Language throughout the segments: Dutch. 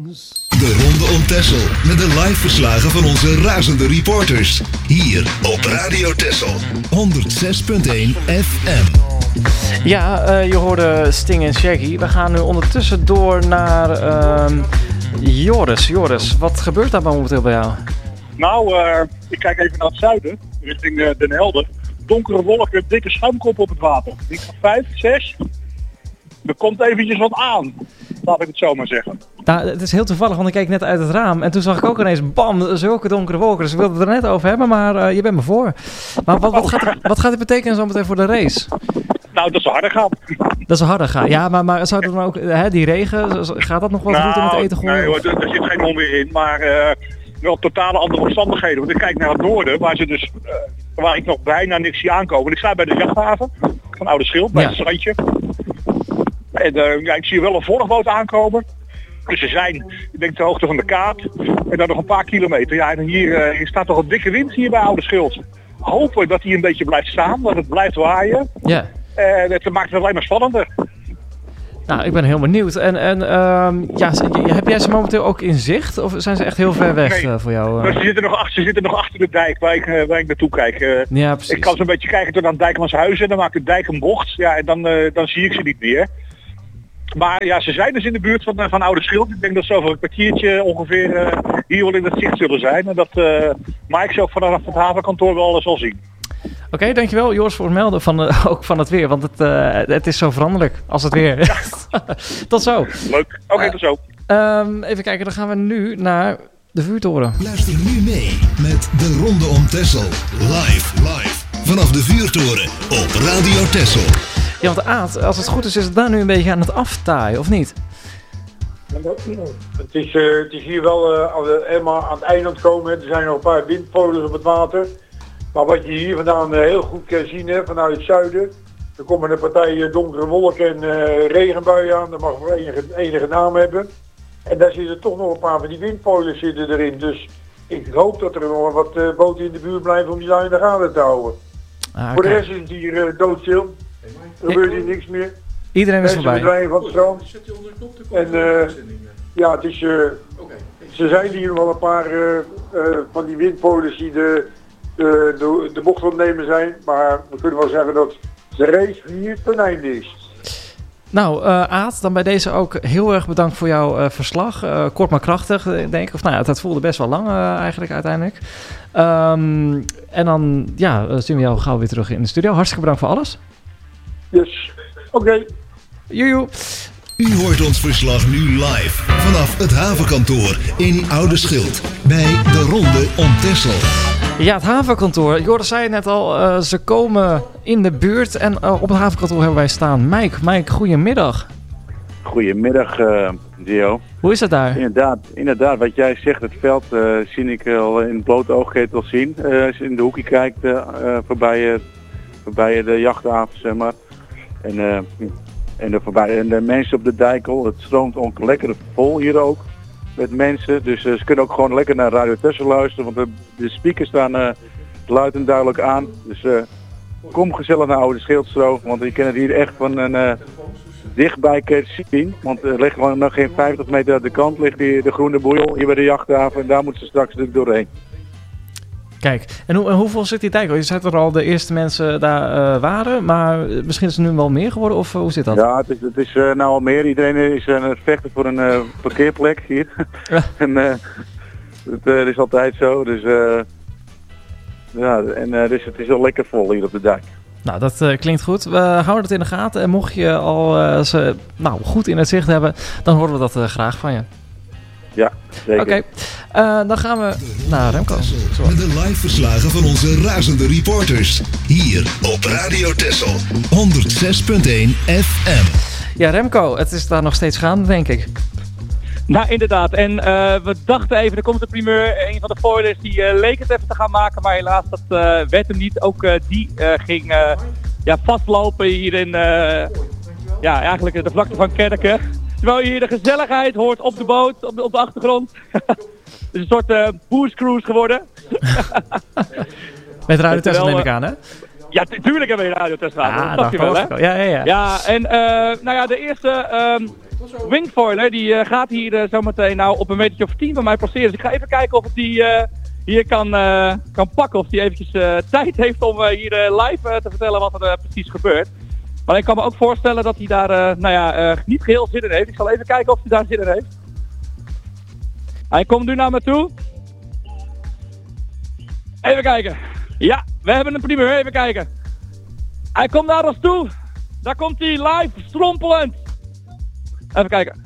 De Ronde om Texel met de live verslagen van onze razende reporters. Hier op Radio Texel 106.1 FM. Ja, je hoorde Sting en Shaggy. We gaan nu ondertussen door naar Joris. Joris, wat gebeurt daar momenteel bij jou? Nou, ik kijk even naar het zuiden, richting Den Helder. Donkere wolken, dikke schuimkop op het water. Ik ga 5, 6. Er komt eventjes wat aan, laat ik het zo maar zeggen. Nou, het is heel toevallig, want ik keek net uit het raam en toen zag ik ook ineens, bam, zulke donkere wolken. Dus ik wilde het er net over hebben, maar je bent me voor. Maar wat gaat dit betekenen zo meteen voor de race? Nou, dat ze harder gaan. Dat ze harder gaan, ja, maar zou dat dan ook, die regen, gaat dat nog wat goed in het eten gooien? Nee hoor, er zit geen onweer in, maar wel totale andere omstandigheden. Want ik kijk naar het noorden, waar ik nog bijna niks zie aankomen. Ik sta bij de jachthaven van Oude Schild, bij het strandje. En ik zie wel een volgboot aankomen. Dus ze zijn, ik denk, de hoogte van de Kaap. En dan nog een paar kilometer. Ja, en hier staat toch een dikke wind hier bij Oude Schild. Hopen dat hij een beetje blijft staan, dat het blijft waaien. Ja. Het maakt het alleen maar spannender. Nou, ik ben heel benieuwd. En heb jij ze momenteel ook in zicht? Of zijn ze echt heel ver weg voor jou? Dus ze zitten nog achter de dijk waar ik naartoe kijk. Ja, precies. Ik kan ze een beetje kijken tot aan Dijkmanshuizen. En dan maakt de dijk een bocht. Ja, en dan zie ik ze niet meer. Maar ja, ze zijn dus in de buurt van Oude Schild. Ik denk dat ze over een kwartiertje ongeveer hier wel in het zicht zullen zijn. En dat Mike ze ook vanaf het havenkantoor wel zal zien. Oké, dankjewel Joris voor het melden ook van het weer. Want het is zo veranderlijk als het weer. Ja. Tot zo. Leuk. Oké, tot zo. Even kijken, dan gaan we nu naar de vuurtoren. Luister nu mee met de Ronde om Texel. Live. Vanaf de vuurtoren op Radio Texel. Ja, want Aad, als het goed is het daar nu een beetje aan het aftaaien, of niet? Het is hier wel helemaal aan het einde aan het komen. Er zijn nog een paar windpolen op het water. Maar wat je hier vandaan heel goed kan zien, vanuit het zuiden. Er komen een partij donkere wolken en regenbuien aan. Dat mag wel enige naam hebben. En daar zitten toch nog een paar van die windpolen zitten erin. Dus ik hoop dat er nog wat boten in de buurt blijven om die lijn in de gaten te houden. Voor de rest is het hier doodstil. Er gebeurt hier niks meer. Iedereen is voorbij. Verdwijnen van het strand. En ja, het is, ze zijn hier wel een paar van die windpolen die de bocht opnemen zijn. Maar we kunnen wel zeggen dat de race hier ten einde is. Nou, Aad, dan bij deze ook heel erg bedankt voor jouw verslag. Kort maar krachtig, denk ik. Of nou ja, het voelde best wel lang eigenlijk uiteindelijk. En dan zien we jou gauw weer terug in de studio. Hartstikke bedankt voor alles. Yes, oké. Joejoe. U hoort ons verslag nu live vanaf het havenkantoor in Oude Schild bij de Ronde om Texel. Ja, het havenkantoor. Joris zei het net al, ze komen in de buurt en op het havenkantoor hebben wij staan Mike, goedemiddag. Goedemiddag, Dio. Hoe is het daar? Inderdaad, wat jij zegt, het veld zie ik al in het blote oog al zien. Als je in de hoekje kijkt, voorbij de jachthaven, zeg maar. En de mensen op de dijkel, het stroomt ook lekker vol hier ook. Met mensen, dus ze kunnen ook gewoon lekker naar Radio Texel luisteren, want de speakers staan luid en duidelijk aan. Dus kom gezellig naar Oude Schildstro, want je kan het hier echt van een dichtbij zien. Want er ligt gewoon nog geen 50 meter aan de kant, ligt hier de groene boeil hier bij de jachthaven en daar moeten ze straks natuurlijk doorheen. Kijk, en hoe vol zit die dijk? Je zei dat er al de eerste mensen daar waren, maar misschien is er nu wel meer geworden, of hoe zit dat? Ja, het is nou al meer. Iedereen is aan het vechten voor een parkeerplek hier. Ja. En het is altijd zo, dus dus het is al lekker vol hier op de dijk. Nou, dat klinkt goed. We houden het in de gaten en mocht je al ze goed in het zicht hebben, dan horen we dat graag van je. Ja, zeker. Oké, dan gaan we naar Remco. Met de live verslagen van onze razende reporters. Hier op Radio Texel 106.1 FM. Ja, Remco, het is daar nog steeds gaande, denk ik. Nou, inderdaad. En we dachten even, er komt een primeur. Een van de foilers die leek het even te gaan maken, maar helaas, dat werd hem niet. Ook die ging vastlopen hier in eigenlijk de vlakte van Kerken. Terwijl je hier de gezelligheid hoort op de boot, op de achtergrond. Het is een soort booze-cruise geworden. Met Radio Texel neem ik aan, hè? Ja, tuurlijk hebben we Radio Texel aan. Dat snap je wel, hè? Ja. Ja, en de eerste wingfoiler die gaat hier zometeen nou op een metertje of 10 van mij passeren. Dus ik ga even kijken of ik die hier kan pakken. Of die eventjes tijd heeft om hier live te vertellen wat er precies gebeurt. Maar ik kan me ook voorstellen dat hij daar niet geheel zin in heeft. Ik zal even kijken of hij daar zin in heeft. Hij komt nu naar me toe. Even kijken. Ja, we hebben een primeur. Even kijken. Hij komt naar ons toe. Daar komt hij live, strompelend. Even kijken.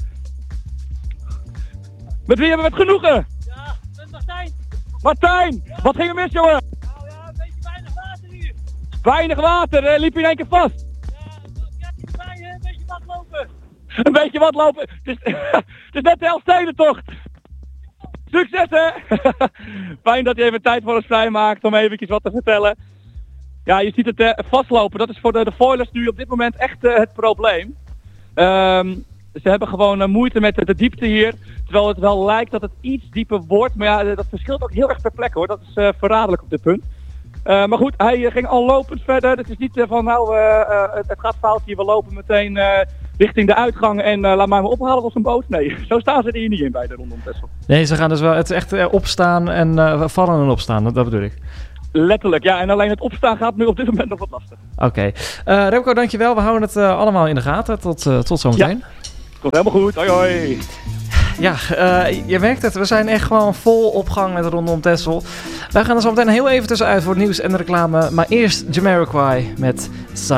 Met wie hebben we het genoegen? Ja, met Martijn. Martijn, wat ging er mis, jongen? Nou ja, een beetje weinig water hier. Weinig water, liep je in één keer vast? Ja, een beetje wat lopen. Een beetje wat lopen. Het is net de Elfstedentocht. Succes, hè? Fijn dat je even tijd voor ons vrij maakt om eventjes wat te vertellen. Ja, je ziet het vastlopen. Dat is voor de foilers nu op dit moment echt het probleem. Ze hebben gewoon moeite met de diepte hier. Terwijl het wel lijkt dat het iets dieper wordt. Maar ja, dat verschilt ook heel erg per plek, hoor. Dat is verraderlijk op dit punt. Maar goed, hij ging al lopend verder. Het is niet van het gaat fout hier. We lopen meteen richting de uitgang en laat mij maar ophalen als een boot. Nee, zo staan ze er hier niet in bij de Rondom Texel. Nee, ze gaan dus wel. Het is echt opstaan en vallen en opstaan. Dat bedoel ik. Letterlijk, ja. En alleen het opstaan gaat nu op dit moment nog wat lastig. Oké. Remco, dankjewel. We houden het allemaal in de gaten. Tot zometeen. Ja. Komt helemaal goed. Hoi hoi. Ja, je merkt het. We zijn echt gewoon vol op gang met Rondom Texel. Wij gaan er zo meteen heel even tussenuit voor het nieuws en de reclame. Maar eerst Jamiroquai met